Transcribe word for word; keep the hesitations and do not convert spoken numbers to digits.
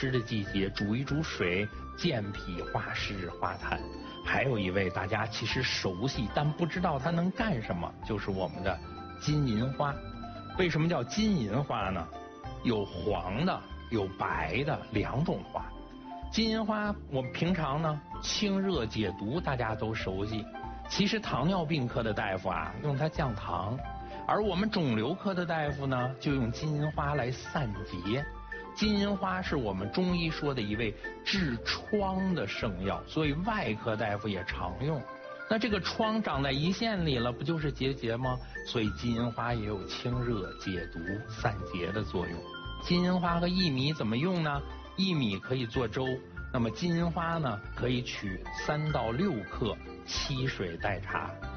湿的季节，煮一煮水，健脾化湿化痰。还有一味大家其实熟悉，但不知道它能干什么，就是我们的金银花。为什么叫金银花呢？有黄的，有白的两种花。金银花我们平常呢清热解毒，大家都熟悉。其实糖尿病科的大夫啊，用它降糖，而我们肿瘤科的大夫呢，就用金银花来散结。金银花是我们中医说的一味治疮的圣药，所以外科大夫也常用。那这个疮长在胰腺里了，不就是结节吗？所以金银花也有清热解毒散结的作用。金银花和薏米怎么用呢？薏米可以做粥，那么金银花呢，可以取三到六克，沏水代茶。